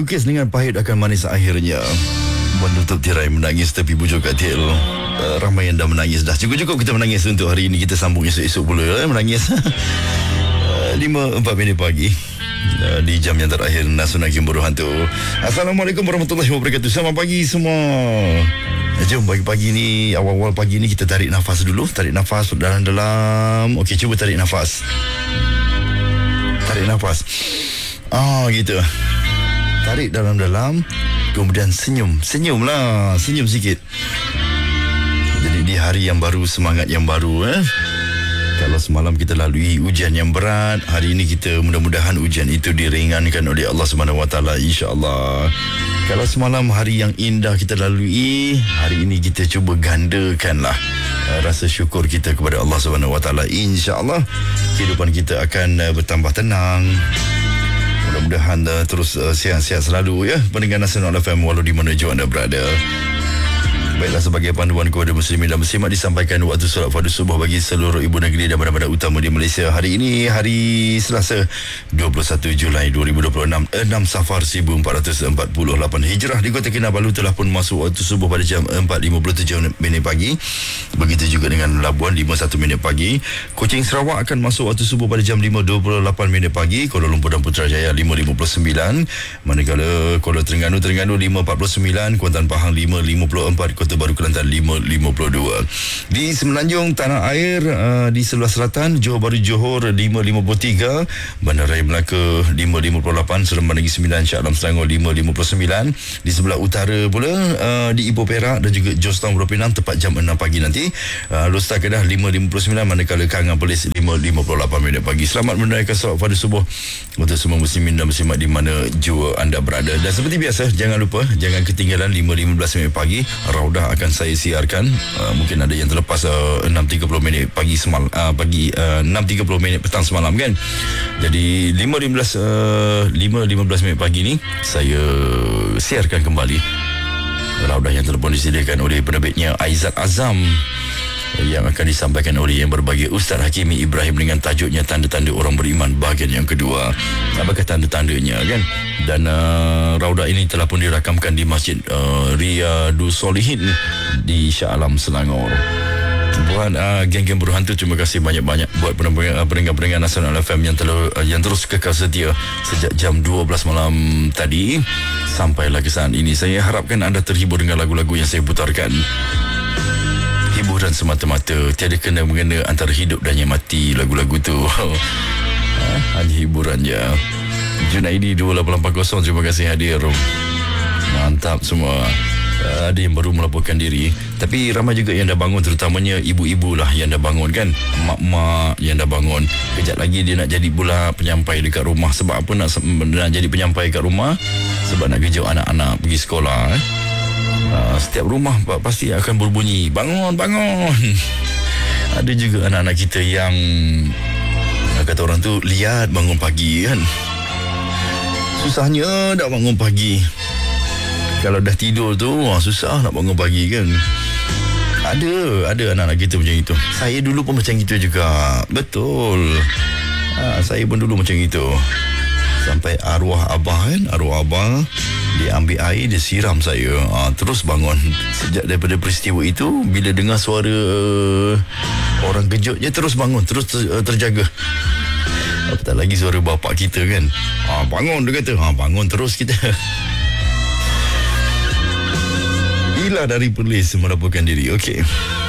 Dilukis dengan pahit akan manis akhirnya. Menutup tirai menangis tepi bujur katil. Ramai yang dah menangis dah. Cukup-cukup kita menangis untuk hari ini. Kita sambung esok-esok pula menangis. 5:04 pagi. Di jam yang terakhir Nasional Game Buruh Hantu. Assalamualaikum warahmatullahi wabarakatuh. Selamat pagi semua. Jom pagi-pagi ni, awal-awal pagi ni kita tarik nafas dulu. Tarik nafas dalam-dalam. Okey, cuba tarik nafas. Tarik nafas. Gitu. Tarik dalam-dalam. Kemudian senyum. Senyumlah. Senyum sikit. Jadi di hari yang baru, semangat yang baru. Kalau semalam kita lalui ujian yang berat, hari ini kita mudah-mudahan ujian itu diringankan oleh Allah SWT, insya-Allah. Kalau semalam hari yang indah kita lalui, hari ini kita cuba gandakanlah rasa syukur kita kepada Allah SWT. Insya-Allah kehidupan kita akan bertambah tenang. Mudah-mudahan terus sihat-sihat selalu ya, pendengar Nasional FM walau di mana jua anda berada. Baiklah, sebagai panduan kepada muslimin dan muslimat disampaikan waktu solat fardu subuh bagi seluruh ibu negeri dan bandar-bandar utama di Malaysia. Hari ini hari Selasa 21 Julai 2026, 6 Safar 1448 Hijrah. Di Kota Kinabalu telah pun masuk waktu subuh pada jam 4.57 pagi. Begitu juga dengan Labuan 5.1 pagi. Kuching Sarawak akan masuk waktu subuh pada jam 5.28 pagi. Kuala Lumpur dan Putrajaya 5.59. Manakala Kuala Terengganu 5.49, Kuantan Pahang 5.54, Kota Baru Kelantan 5.52. Di Semenanjung Tanah Air, di sebelah selatan Johor Bahru Johor 5.53, Bandaraya Melaka 5.58, Seremban Negeri Sembilan Shah Alam Selangor 5.59. Di sebelah utara pula di Ipoh Perak dan juga Georgetown Pulau Pinang tepat jam 6 pagi nanti. Lostar Kedah 5.59, manakala Kangan Perlis 5.58 pagi. Selamat menunaikan solat fardu subuh untuk semua muslimin dan muslimat di mana jua anda berada. Dan seperti biasa, jangan lupa, jangan ketinggalan 5.15 pagi Raudah akan saya siarkan. Mungkin ada yang terlepas 6.30 pagi semalam, pagi 6.30 petang semalam kan. Jadi 5.15 pagi ni saya siarkan kembali Raudah yang telah pun disediakan oleh penerbitnya Aizat Azam, yang akan disampaikan oleh yang berbahagia Ustaz Hakimi Ibrahim dengan tajuknya Tanda-Tanda Orang Beriman bahagian yang kedua. Apakah tanda-tandanya kan? Dan Raudah ini telah pun dirakamkan di Masjid Riyadus Solihin di Shah Alam Selangor. Buat geng-geng buruh hantu, terima kasih banyak-banyak buat pendengar-pendengar Nasional FM yang terus kekal setia sejak jam 12 malam tadi sampailah ke saat ini. Saya harapkan anda terhibur dengan lagu-lagu yang saya putarkan. Hiburan semata-mata, tiada kena-mengena antara hidup dan yang mati lagu-lagu tu. Hanya hiburan je. Junaidi 2880, terima kasih hadir. Mantap semua. Ada yang baru melaporkan diri, tapi ramai juga yang dah bangun, terutamanya ibu-ibu lah yang dah bangun kan, mak-mak yang dah bangun. Kejap lagi dia nak jadi pula penyampai dekat rumah. Sebab apa nak jadi penyampai kat rumah? Sebab nak kejut anak-anak pergi sekolah. Setiap rumah pasti akan berbunyi bangun, bangun. Ada juga anak-anak kita yang kata orang tu lihat bangun pagi kan. Susahnya nak bangun pagi. Kalau dah tidur tu susah nak bangun pagi kan. Ada anak-anak kita macam itu. Saya dulu pun macam itu juga. Betul. Saya pun dulu macam itu. Sampai arwah abah kan, arwah abah dia ambil air, dia siram saya, terus bangun. Sejak daripada peristiwa itu, bila dengar suara orang kejut, dia terus bangun, terus terjaga. Apatah lagi suara bapak kita kan, bangun dia kata, bangun terus kita. Ila dari Perlis melaporkan diri. Okey.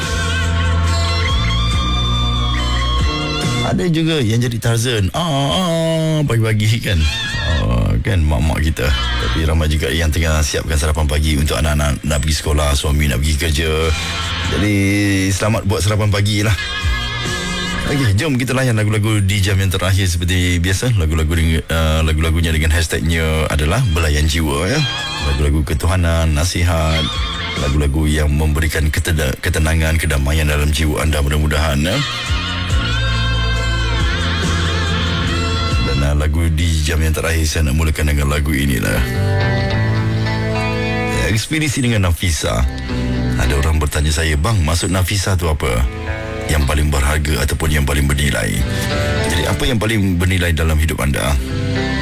Ada juga yang jadi Tarzan pagi-pagi kan, kan mak-mak kita. Tapi ramai juga yang tengah siapkan sarapan pagi untuk anak-anak nak pergi sekolah, suami nak pergi kerja. Jadi selamat buat sarapan pagi lah. Okey, jom kita layan lagu-lagu di jam yang terakhir seperti biasa. Lagu-lagunya dengan hashtagnya adalah Belayan Jiwa ya. Lagu-lagu ketuhanan, nasihat, lagu-lagu yang memberikan ketenangan, kedamaian dalam jiwa anda mudah-mudahan ya. Lagu di jam yang terakhir saya nak mulakan dengan lagu inilah. Ekspedisi dengan Nafisa. Ada orang bertanya saya, bang, maksud Nafisa tu apa? Yang paling berharga ataupun yang paling bernilai? Jadi apa yang paling bernilai dalam hidup anda?